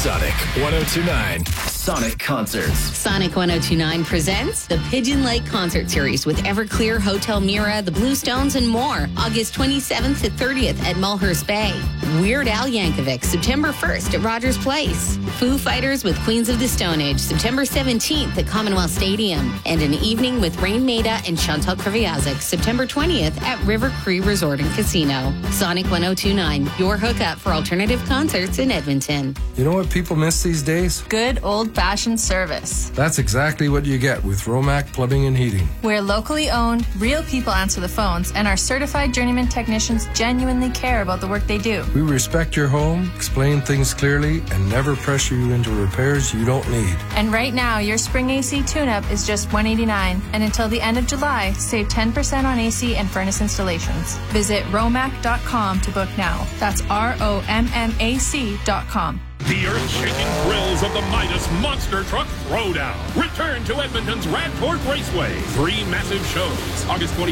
Sonic 102.9. Sonic Concerts. Sonic 102.9 presents the Pigeon Lake Concert Series with Everclear, Hotel Mira, the Bluestones, and more. August 27th to 30th at Mulhurst Bay. Weird Al Yankovic, September 1st at Rogers Place. Foo Fighters with Queens of the Stone Age, September 17th at Commonwealth Stadium. And an evening with Rain Maida and Chantal Kreviazek, September 20th at River Cree Resort and Casino. Sonic 102.9, your hookup for alternative concerts in Edmonton. You know what people miss these days? Good old-fashioned service. That's exactly what you get with Romac Plumbing and Heating. We're locally owned, real people answer the phones, and our certified journeyman technicians genuinely care about the work they do. We respect your home, explain things clearly, and never pressure you into repairs you don't need. And right now, your spring AC tune-up is just $189, and until the end of July, save 10% on AC and furnace installations. Visit romac.com to book now. That's ROMMAC.com. The earth-shaking thrills of the Midas Monster Truck Throwdown return to Edmonton's Radford Raceway. 3 massive shows, August 20.